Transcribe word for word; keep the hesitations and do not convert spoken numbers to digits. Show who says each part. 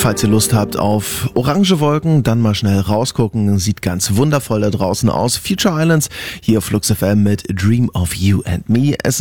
Speaker 1: Falls ihr Lust habt auf orange Wolken, dann mal schnell rausgucken. Sieht ganz wundervoll da draußen aus. Future Islands hier auf Flux F M mit Dream of You and Me. Es